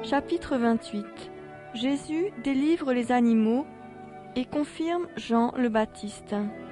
Chapitre 28. Jésus délivre les animaux et confirme Jean le Baptiste.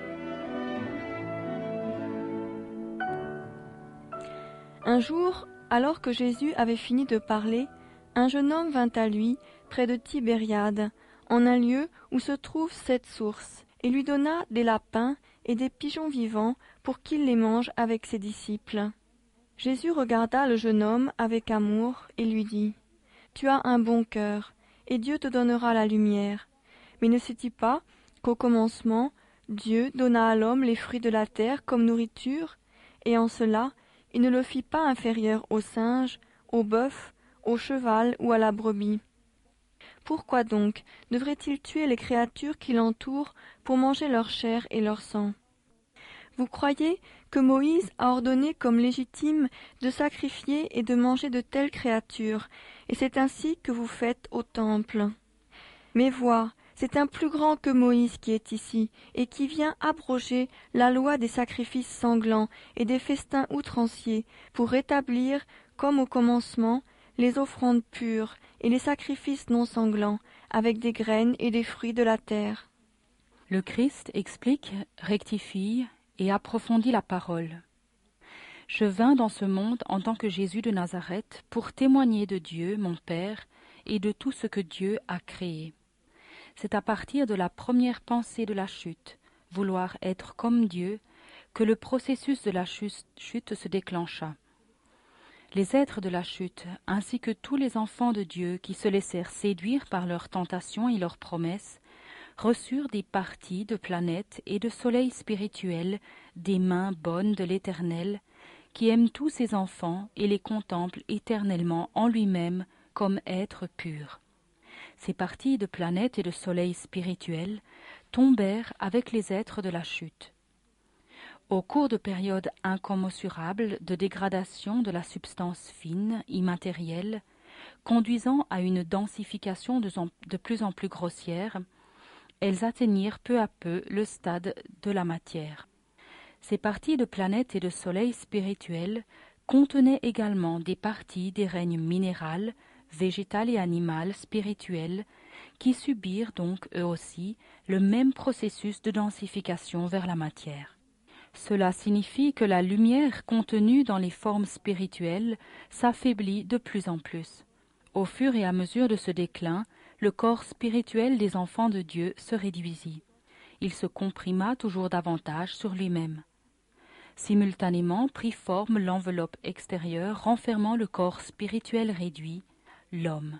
Un jour, alors que Jésus avait fini de parler, un jeune homme vint à lui, près de Tibériade, en un lieu où se trouve cette source, et lui donna des lapins et des pigeons vivants pour qu'il les mange avec ses disciples. Jésus regarda le jeune homme avec amour et lui dit : « Tu as un bon cœur, et Dieu te donnera la lumière. Mais ne sais-tu pas qu'au commencement, Dieu donna à l'homme les fruits de la terre comme nourriture, et en cela, il ne le fit pas inférieur au singe, au bœuf, au cheval ou à la brebis. Pourquoi donc devrait-il tuer les créatures qui l'entourent pour manger leur chair et leur sang ? Vous croyez que Moïse a ordonné comme légitime de sacrifier et de manger de telles créatures, et c'est ainsi que vous faites au temple. Mais vois, c'est un plus grand que Moïse qui est ici, et qui vient abroger la loi des sacrifices sanglants et des festins outranciers, pour rétablir, comme au commencement, les offrandes pures et les sacrifices non sanglants, avec des graines et des fruits de la terre. » Le Christ explique, rectifie et approfondit la parole. Je vins dans ce monde en tant que Jésus de Nazareth pour témoigner de Dieu, mon Père, et de tout ce que Dieu a créé. C'est à partir de la première pensée de la chute, vouloir être comme Dieu, que le processus de la chute se déclencha. Les êtres de la chute, ainsi que tous les enfants de Dieu qui se laissèrent séduire par leurs tentations et leurs promesses, reçurent des parties de planètes et de soleils spirituels des mains bonnes de l'Éternel, qui aime tous ses enfants et les contemple éternellement en lui-même comme êtres purs. Ces parties de planètes et de soleils spirituels tombèrent avec les êtres de la chute. Au cours de périodes incommensurables de dégradation de la substance fine, immatérielle, conduisant à une densification de plus en plus grossière, elles atteignirent peu à peu le stade de la matière. Ces parties de planètes et de soleils spirituels contenaient également des parties des règnes minéral, végétal et animal spirituel qui subirent donc eux aussi le même processus de densification vers la matière. Cela signifie que la lumière contenue dans les formes spirituelles s'affaiblit de plus en plus. Au fur et à mesure de ce déclin, le corps spirituel des enfants de Dieu se réduisit. Il se comprima toujours davantage sur lui-même. Simultanément prit forme l'enveloppe extérieure renfermant le corps spirituel réduit, l'homme.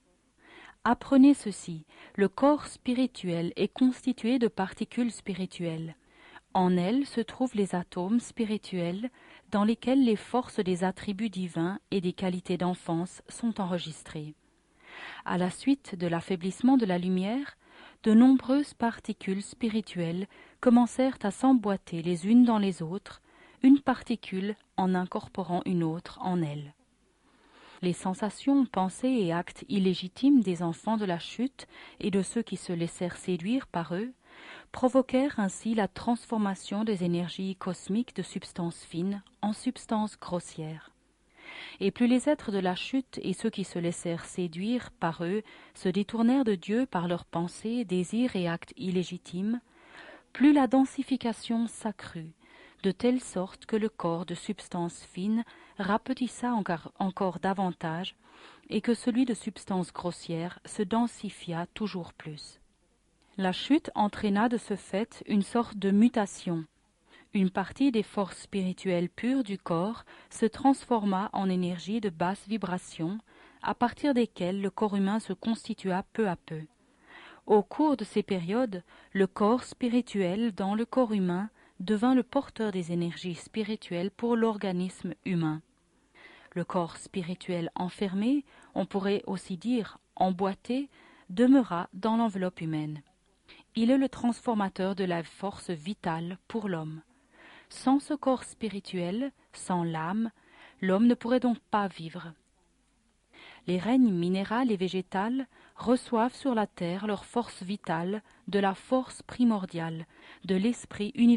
Apprenez ceci, le corps spirituel est constitué de particules spirituelles. En elles se trouvent les atomes spirituels dans lesquels les forces des attributs divins et des qualités d'enfance sont enregistrées. À la suite de l'affaiblissement de la lumière, de nombreuses particules spirituelles commencèrent à s'emboîter les unes dans les autres, une particule en incorporant une autre en elle. Les sensations, pensées et actes illégitimes des enfants de la chute et de ceux qui se laissèrent séduire par eux provoquèrent ainsi la transformation des énergies cosmiques de substances fines en substances grossières. Et plus les êtres de la chute et ceux qui se laissèrent séduire par eux se détournèrent de Dieu par leurs pensées, désirs et actes illégitimes, plus la densification s'accrut, de telle sorte que le corps de substance fine rapetissa encore davantage et que celui de substance grossière se densifia toujours plus. La chute entraîna de ce fait une sorte de mutation. Une partie des forces spirituelles pures du corps se transforma en énergie de basse vibration, à partir desquelles le corps humain se constitua peu à peu. Au cours de ces périodes, le corps spirituel dans le corps humain devint le porteur des énergies spirituelles pour l'organisme humain. Le corps spirituel enfermé, on pourrait aussi dire emboîté, demeura dans l'enveloppe humaine. Il est le transformateur de la force vitale pour l'homme. Sans ce corps spirituel, sans l'âme, l'homme ne pourrait donc pas vivre. Les règnes minéral et végétal reçoivent sur la terre leur force vitale de la force primordiale, de l'esprit universel.